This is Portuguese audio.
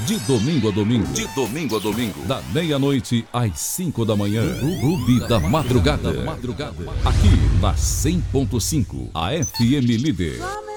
De domingo a domingo. De domingo a domingo. Da meia-noite às 5 da manhã. Clube da Madrugada. Aqui na 100.5, a FM Líder.